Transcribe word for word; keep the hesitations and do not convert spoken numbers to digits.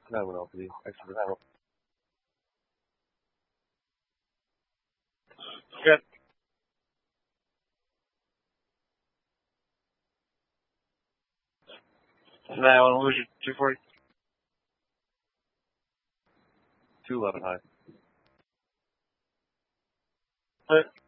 nine one L P D. Exit for nine one. Good. nine one, what was your two forty? two eleven high. Right.